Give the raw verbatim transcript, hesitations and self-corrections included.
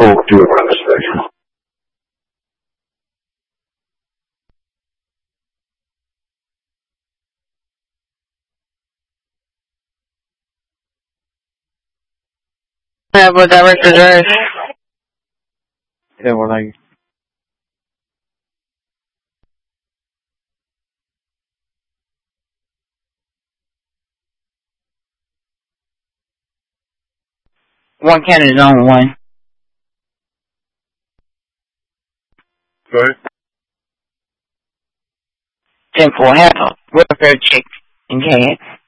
Oh, do it by mistake. Yeah, but director Drive. Yeah, well, like. One candidate on one. Sorry? ten four, have a welfare check in cash.